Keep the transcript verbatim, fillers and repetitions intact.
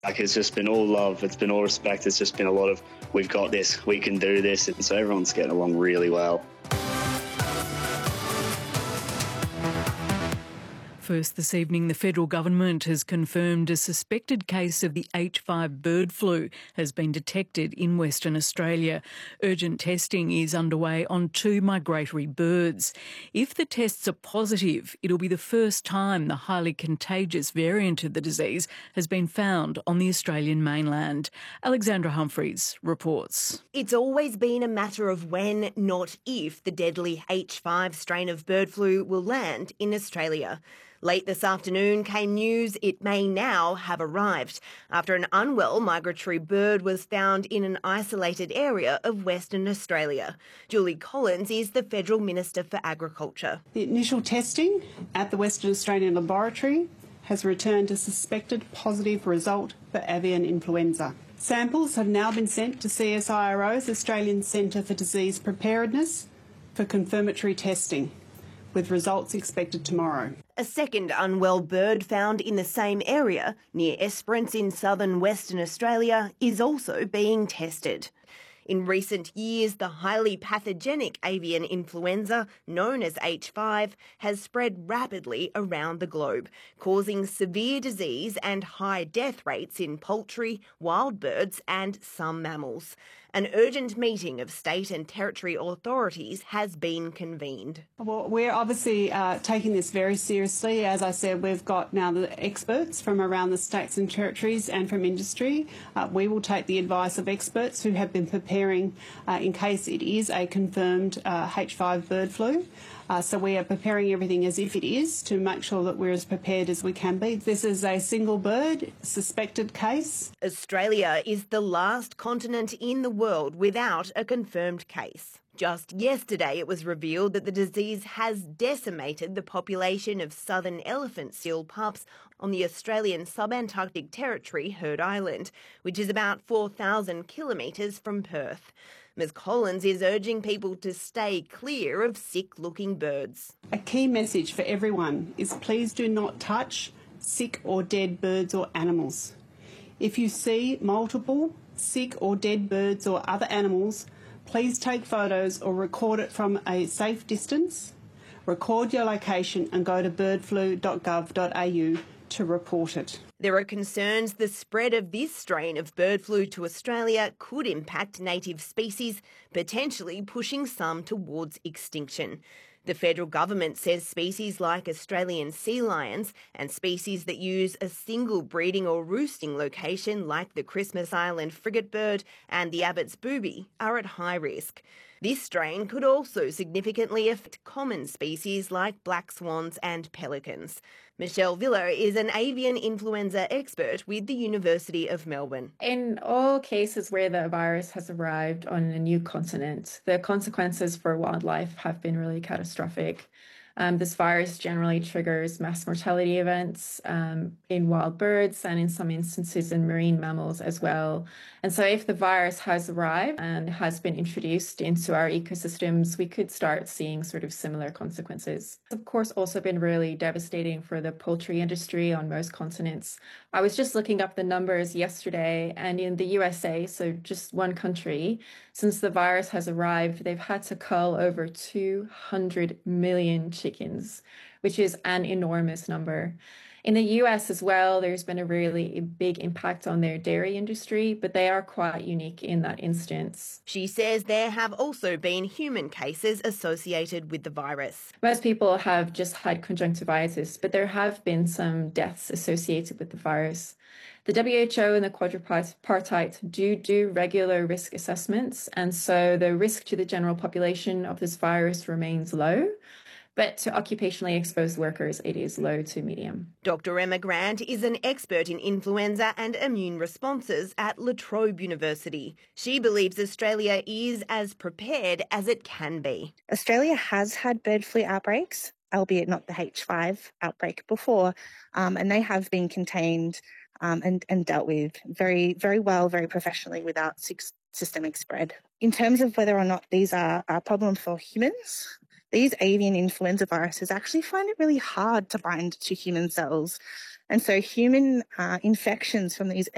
Like, it's just been all love, it's been all respect, it's just been a lot of, we've got this, we can do this, and so everyone's getting along really well. First this evening, the federal government has confirmed a suspected case of the H five bird flu has been detected in Western Australia. Urgent testing is underway on two migratory birds. If the tests are positive, it'll be the first time the highly contagious variant of the disease has been found on the Australian mainland. Alexandra Humphreys reports. It's always been a matter of when, not if, the deadly H five strain of bird flu will land in Australia. Late this afternoon came news it may now have arrived after an unwell migratory bird was found in an isolated area of Western Australia. Julie Collins is the Federal Minister for Agriculture. The initial testing at the Western Australian Laboratory has returned a suspected positive result for avian influenza. Samples have now been sent to C S I R O's Australian Centre for Disease Preparedness for confirmatory testing, with results expected tomorrow. A second unwell bird found in the same area, near Esperance in southern Western Australia, is also being tested. In recent years, the highly pathogenic avian influenza, known as H five, has spread rapidly around the globe, causing severe disease and high death rates in poultry, wild birds and some mammals. An urgent meeting of state and territory authorities has been convened. Well, we're obviously uh, taking this very seriously. As I said, we've got now the experts from around the states and territories and from industry. Uh, we will take the advice of experts who have been preparing uh, in case it is a confirmed uh, H five bird flu. Uh, so we are preparing everything as if it is to make sure that we're as prepared as we can be. This is a single bird suspected case. Australia is the last continent in the world without a confirmed case. Just yesterday it was revealed that the disease has decimated the population of southern elephant seal pups on the Australian subantarctic territory Heard Island, which is about four thousand kilometres from Perth. Ms Collins is urging people to stay clear of sick-looking birds. A key message for everyone is please do not touch sick or dead birds or animals. If you see multiple sick or dead birds or other animals, please take photos or record it from a safe distance, record your location and go to bird flu dot gov dot a u to report it. There are concerns the spread of this strain of bird flu to Australia could impact native species, potentially pushing some towards extinction. The federal government says species like Australian sea lions and species that use a single breeding or roosting location like the Christmas Island frigate bird and the Abbott's booby are at high risk. This strain could also significantly affect common species like black swans and pelicans. Michelle Viller is an avian influenza expert with the University of Melbourne. In all cases where the virus has arrived on a new continent, the consequences for wildlife have been really catastrophic. Um, this virus generally triggers mass mortality events um, in wild birds and in some instances in marine mammals as well. And so if the virus has arrived and has been introduced into our ecosystems, we could start seeing sort of similar consequences. It's of course also been really devastating for the poultry industry on most continents. I was just looking up the numbers yesterday, and in the U S A, so just one country, since the virus has arrived, they've had to cull over two hundred million chickens, which is an enormous number. In the U S as well, there's been a really big impact on their dairy industry, but they are quite unique in that instance. She says there have also been human cases associated with the virus. Most people have just had conjunctivitis, but there have been some deaths associated with the virus. The W H O and the quadripartite do do regular risk assessments, and so the risk to the general population of this virus remains low. But to occupationally exposed workers, it is low to medium. Doctor Emma Grant is an expert in influenza and immune responses at La Trobe University. She believes Australia is as prepared as it can be. Australia has had bird flu outbreaks, albeit not the H five outbreak before, um, and they have been contained um, and, and dealt with very, very well, very professionally without systemic spread. In terms of whether or not these are a problem for humans, these avian influenza viruses actually find it really hard to bind to human cells. And so human uh, infections from these